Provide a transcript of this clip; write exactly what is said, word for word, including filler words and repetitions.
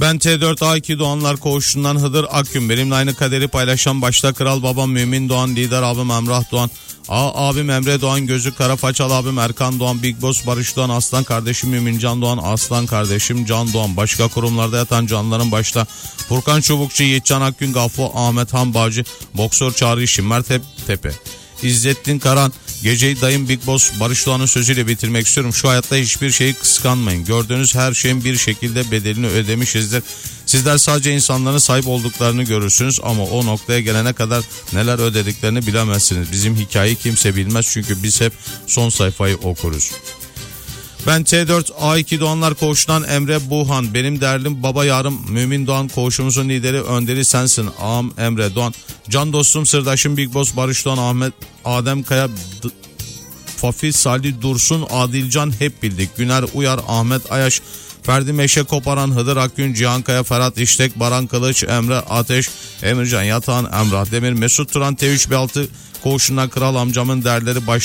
Ben T dört A iki Doğanlar Koğuşu'ndan Hıdır Akgün. Benimle aynı kaderi paylaşan başta Kral Babam Mümin Doğan, lider abim Emrah Doğan, A abim Emre Doğan, gözü kara façalı abim Erkan Doğan, Big Boss Barış Doğan, aslan kardeşim Mümincan Doğan, aslan kardeşim Can Doğan. Başka kurumlarda yatan canlıların başta Furkan Çubukçu, Yiğitcan Akgün, Gafo Ahmet Han Bağcı, Boksör Çağrı Şimmer Tepe, İzzettin Karan. Geceyi dayım Big Boss Barış Doğan'ın sözüyle bitirmek istiyorum. Şu hayatta hiçbir şeyi kıskanmayın. Gördüğünüz her şeyin bir şekilde bedelini ödemişizdir. Sizler sadece insanların sahip olduklarını görürsünüz ama o noktaya gelene kadar neler ödediklerini bilemezsiniz. Bizim hikayeyi kimse bilmez çünkü biz hep son sayfayı okuruz. Ben T dört A iki Doğanlar Koğuşu'ndan Emre Buhan. Benim değerlim baba yarım Mümin Doğan, koğuşumuzun lideri önderi sensin ağam Emre Doğan. Can dostum sırdaşım Big Boss Barış Doğan, Ahmet Adem Kaya, D- Fafi Salih Dursun, Adilcan hep bildik. Güner Uyar, Ahmet Ayaş, Ferdi Meşe Koparan, Hıdır Akgün, Cihan Kaya, Ferhat İştek, Baran Kılıç, Emre Ateş, Emircan Yatağan, Emrah Demir, Mesut Turan, T üç B altı Koğuşu'ndan Kral amcamın değerleri baş